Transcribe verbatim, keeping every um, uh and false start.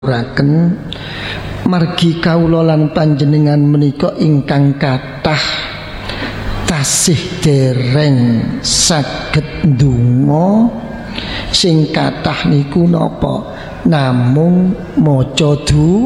raken margi kawula lan panjenengan menika ingkang kathah tasih dereng saged ndonga sing kathah niku napa namung maca